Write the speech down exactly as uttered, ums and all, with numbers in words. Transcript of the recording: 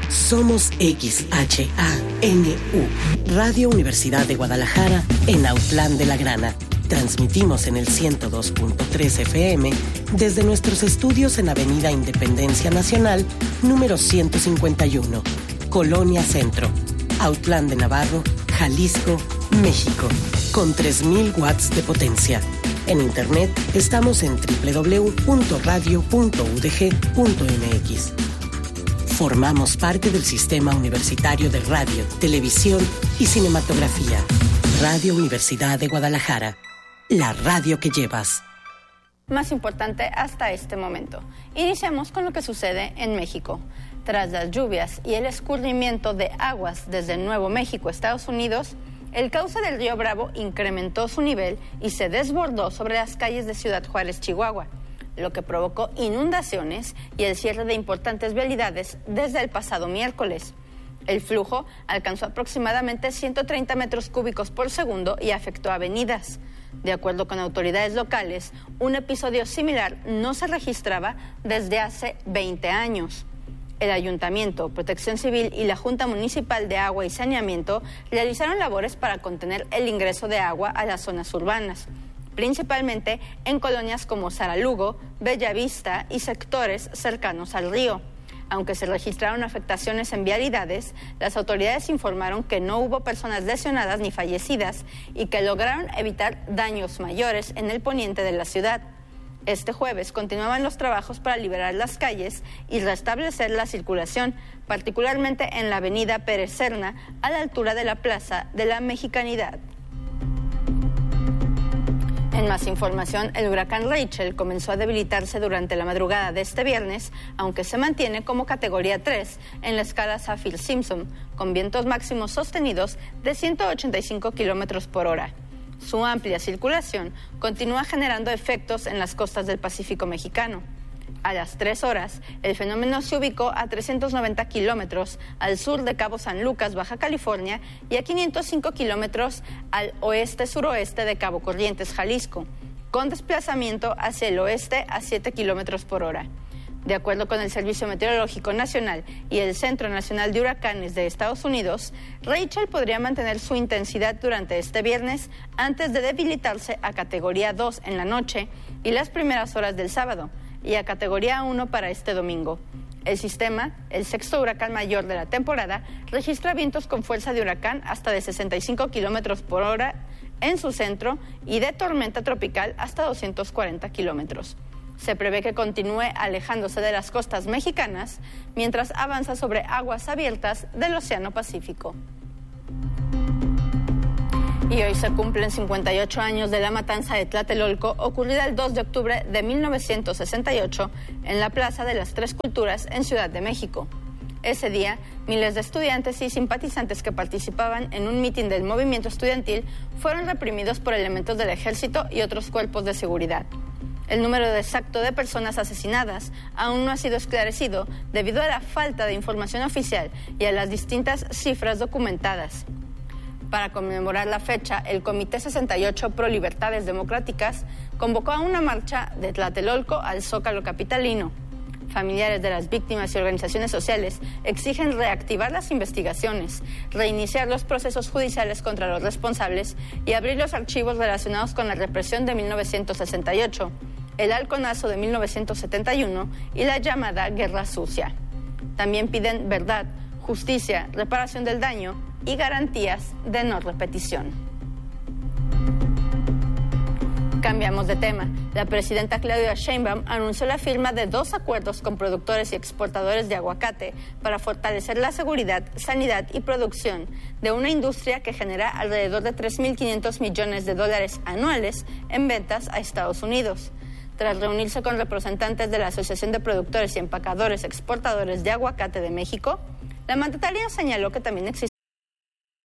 Somos X H A N U, Radio Universidad de Guadalajara, en Autlán de la Grana. Transmitimos en el ciento dos punto tres F M desde nuestros estudios en Avenida Independencia Nacional, número ciento cincuenta y uno, Colonia Centro, Autlán de Navarro, Jalisco, México, con tres mil watts de potencia. En internet estamos en doble u doble u doble u punto radio punto u d g punto m x. Formamos parte del Sistema Universitario de Radio, Televisión y Cinematografía. Radio Universidad de Guadalajara, la radio que llevas. Más importante hasta este momento. Iniciamos con lo que sucede en México. Tras las lluvias y el escurrimiento de aguas desde Nuevo México, Estados Unidos, el cauce del río Bravo incrementó su nivel y se desbordó sobre las calles de Ciudad Juárez, Chihuahua, lo que provocó inundaciones y el cierre de importantes vialidades desde el pasado miércoles. El flujo alcanzó aproximadamente ciento treinta metros cúbicos por segundo y afectó avenidas. De acuerdo con autoridades locales, un episodio similar no se registraba desde hace veinte años. El Ayuntamiento, Protección Civil y la Junta Municipal de Agua y Saneamiento realizaron labores para contener el ingreso de agua a las zonas urbanas, principalmente en colonias como Saralugo, Bellavista y sectores cercanos al río. Aunque se registraron afectaciones en vialidades, las autoridades informaron que no hubo personas lesionadas ni fallecidas y que lograron evitar daños mayores en el poniente de la ciudad. Este jueves continuaban los trabajos para liberar las calles y restablecer la circulación, particularmente en la avenida Pérez Serna, a la altura de la Plaza de la Mexicanidad. En más información, el huracán Rachel comenzó a debilitarse durante la madrugada de este viernes, aunque se mantiene como categoría tres en la escala Saffir-Simpson, con vientos máximos sostenidos de ciento ochenta y cinco kilómetros por hora. Su amplia circulación continúa generando efectos en las costas del Pacífico mexicano. A las tres horas, el fenómeno se ubicó a trescientos noventa kilómetros al sur de Cabo San Lucas, Baja California, y a quinientos cinco kilómetros al oeste-suroeste de Cabo Corrientes, Jalisco, con desplazamiento hacia el oeste a siete kilómetros por hora. De acuerdo con el Servicio Meteorológico Nacional y el Centro Nacional de Huracanes de Estados Unidos, Rachel podría mantener su intensidad durante este viernes antes de debilitarse a categoría dos en la noche y las primeras horas del sábado, y a categoría uno para este domingo. El sistema, el sexto huracán mayor de la temporada, registra vientos con fuerza de huracán hasta de sesenta y cinco kilómetros por hora en su centro y de tormenta tropical hasta doscientos cuarenta kilómetros. Se prevé que continúe alejándose de las costas mexicanas mientras avanza sobre aguas abiertas del Océano Pacífico. Y hoy se cumplen cincuenta y ocho años de la matanza de Tlatelolco, ocurrida el dos de octubre de mil novecientos sesenta y ocho en la Plaza de las Tres Culturas en Ciudad de México. Ese día, miles de estudiantes y simpatizantes que participaban en un mitin del movimiento estudiantil fueron reprimidos por elementos del ejército y otros cuerpos de seguridad. El número exacto de personas asesinadas aún no ha sido esclarecido debido a la falta de información oficial y a las distintas cifras documentadas. Para conmemorar la fecha, el Comité sesenta y ocho Pro Libertades Democráticas convocó a una marcha de Tlatelolco al Zócalo capitalino. Familiares de las víctimas y organizaciones sociales exigen reactivar las investigaciones, reiniciar los procesos judiciales contra los responsables y abrir los archivos relacionados con la represión de mil novecientos sesenta y ocho, el halconazo de mil novecientos setenta y uno y la llamada Guerra Sucia. También piden verdad, justicia, reparación del daño y garantías de no repetición. Cambiamos de tema. La presidenta Claudia Sheinbaum anunció la firma de dos acuerdos con productores y exportadores de aguacate para fortalecer la seguridad, sanidad y producción de una industria que genera alrededor de tres mil quinientos millones de dólares anuales en ventas a Estados Unidos. Tras reunirse con representantes de la Asociación de Productores y Empacadores Exportadores de Aguacate de México, la mandataria señaló que también existe